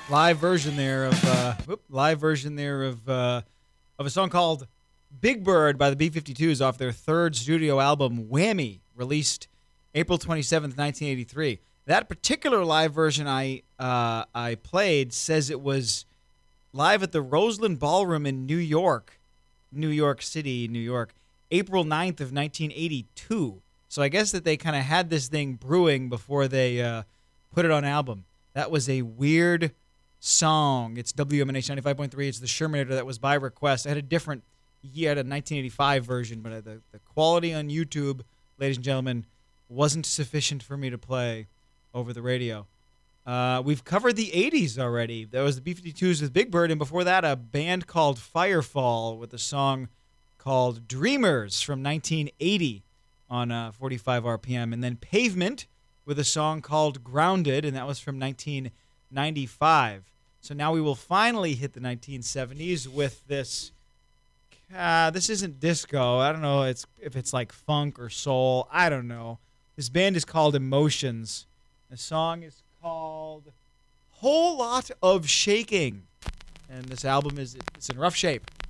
Live version there of a song called Big Bird by the B-52s off their third studio album, Whammy, released April 27th, 1983. That particular live version I played says it was live at the Roseland Ballroom in New York City, New York, April 9th of 1982. So I guess that they kind of had this thing brewing before they put it on album. That was a weird song. It's WMNH 95.3. It's the Shermanator. That was by request. I had a different year, I had a 1985 version, but the quality on YouTube, ladies and gentlemen, wasn't sufficient for me to play over the radio. We've covered the 80s already. There was the B-52s with Big Bird, and before that, a band called Firefall with a song called Dreamers from 1980 on 45 RPM, and then Pavement with a song called Grounded, and that was from 1995. So now we will finally hit the 1970s with this. This isn't disco. I don't know if it's like funk or soul. I don't know. This band is called Emotions. The song is called Whole Lot of Shaking. And this album it's in rough shape.